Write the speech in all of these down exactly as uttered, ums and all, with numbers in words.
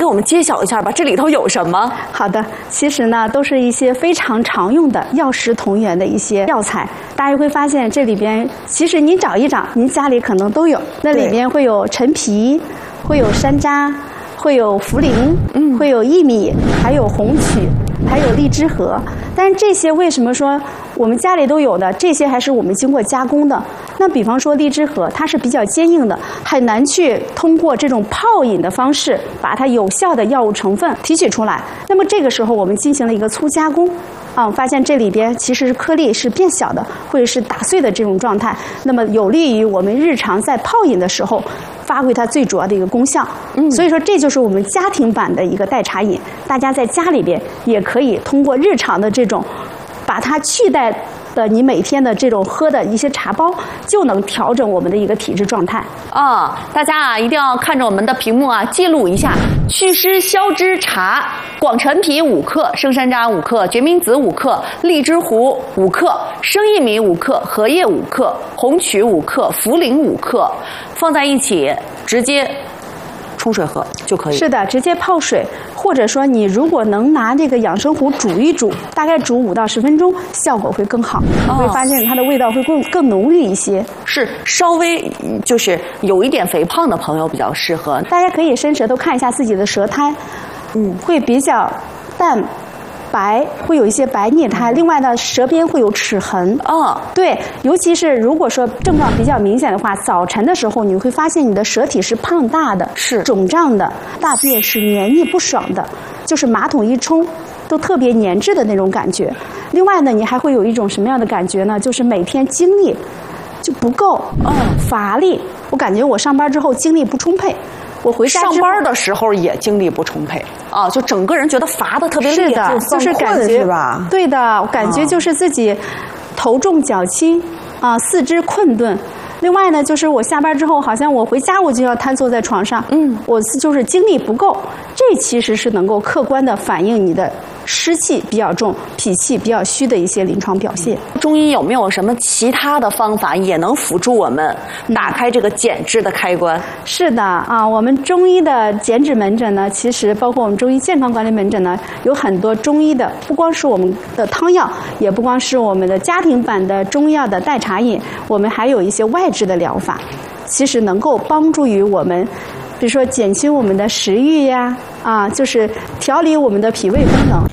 给我们揭晓一下吧，这里头有什么？ 好的，其实呢都是一些非常常用的药食同源的一些药材，大家会发现这里边其实您找一找，您家里可能都有。那里边会有陈皮，会有山楂，会有茯苓，嗯，会有薏米，还有红曲，还有荔枝核。但是这些为什么说我们家里都有的？这些还是我们经过加工的。那比方说荔枝核，它是比较坚硬的，很难去通过这种泡饮的方式把它有效的药物成分提取出来。那么这个时候我们进行了一个粗加工。啊，发现这里边其实颗粒是变小的，或者是打碎的这种状态，那么有利于我们日常在泡饮的时候发挥它最主要的一个功效。嗯，所以说这就是我们家庭版的一个代茶饮，大家在家里边也可以通过日常的这种，把它取代的你每天的这种喝的一些茶包，就能调整我们的一个体质状态。 啊，大家啊一定要看着我们的屏幕啊，记录一下：祛湿消脂茶，广陈皮五克，生山楂五克，决明子五克，荔枝糊五克，生薏米五克，荷叶五克，红曲五克，茯苓五克，放在一起直接冲水喝就可以。 是的，直接泡水，或者说你如果能拿这个养生壶煮一煮，大概煮五到十分钟，效果会更好。你会发现它的味道会更更浓郁一些。 是稍微就是有一点肥胖的朋友比较适合。 大家可以伸舌头看一下自己的舌苔，嗯，会比较淡。白，会有一些白腻苔，另外呢，舌边会有齿痕。 哦， 对，尤其是如果说症状比较明显的话，早晨的时候你会发现你的舌体是胖大的， 是肿胀的，大便是黏腻不爽的，就是马桶一冲都特别粘滞的那种感觉。另外呢，你还会有一种什么样的感觉呢？就是每天精力就不够，嗯，乏力。我感觉我上班之后精力不充沛。我回家上班的时候也精力不充沛啊，就整个人觉得乏的特别厉害， 是的，就是感觉是吧？对的，我感觉就是自己头重脚轻啊，四肢困顿。另外呢，就是我下班之后，好像我回家我就要瘫坐在床上，嗯，我就是精力不够。这其实是能够客观的反映你的湿气比较重、脾气比较虚的一些临床表现。 中医有没有什么其他的方法也能辅助我们打开这个减脂的开关？嗯、 是的啊，我们中医的减脂门诊呢，其实包括我们中医健康管理门诊呢，有很多中医的，不光是我们的汤药，也不光是我们的家庭版的中药的代茶饮，我们还有一些外治的疗法，其实能够帮助于我们。比如说减轻我们的食欲呀，啊，就是调理我们的脾胃功能。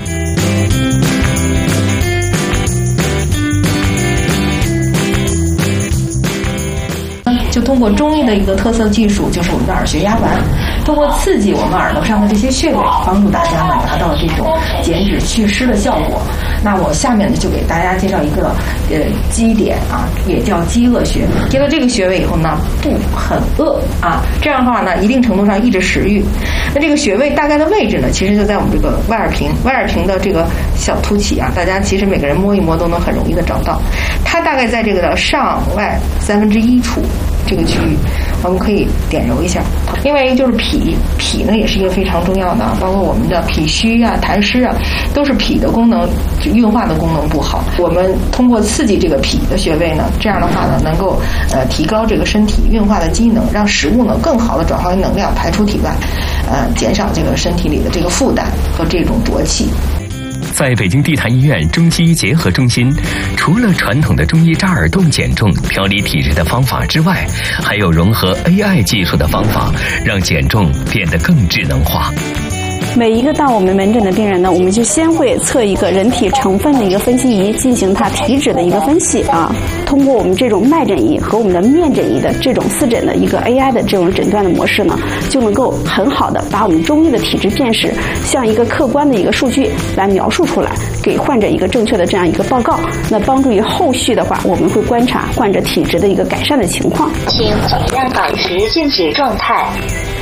就通过中医的一个特色技术，就是我们的耳穴压丸，通过刺激我们耳朵上的这些穴位，帮助大家呢达到这种减脂祛湿的效果。那我下面呢就给大家介绍一个呃肌点啊，也叫饥饿穴。接到这个穴位以后呢，不很饿啊，这样的话呢，一定程度上抑制食欲。那这个穴位大概的位置呢，其实就在我们这个外耳屏，外耳屏的这个小凸起啊，大家其实每个人摸一摸都能很容易的找到。它大概在这个的上外三分之一处。这个区域，我们可以点揉一下。另外一个就是脾，脾呢也是一个非常重要的，包括我们的脾虚啊、痰湿啊，都是脾的功能，运化的功能不好。我们通过刺激这个脾的穴位呢，这样的话呢，能够呃提高这个身体运化的机能，让食物呢更好的转化为能量排出体外，呃，减少这个身体里的这个负担和这种浊气。 在北京地坛医院中西医结合中心，除了传统的中医扎耳洞减重、调理体质的方法之外，还有融合 A I 技术的方法，让减重变得更智能化。 每一个到我们门诊的病人呢，我们就先会测一个人体成分的一个分析仪，进行它体脂的一个分析啊。通过我们这种脉诊仪和我们的面诊仪的这种四诊的一个 A I 的这种诊断的模式呢，就能够很好的把我们中医的体质辨识，像一个客观的一个数据来描述出来，给患者一个正确的这样一个报告。那帮助于后续的话，我们会观察患者体质的一个改善的情况。 请尽量保持静止状态。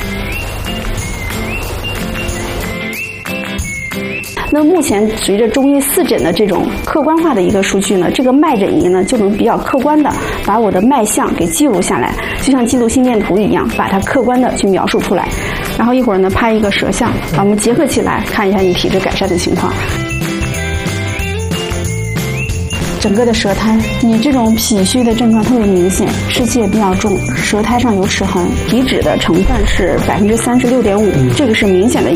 那目前随着中医四诊的这种客观化的一个数据呢，这个脉诊仪呢就能比较客观的把我的脉象给记录下来，就像记录心电图一样，把它客观的去描述出来。然后一会儿呢拍一个舌象，把我们结合起来看一下你体质改善的情况。整个的舌苔，你这种脾虚的症状特别明显，湿气也比较重，舌苔上有齿痕，体脂的成分是百分之三十六点五，这个是明显的。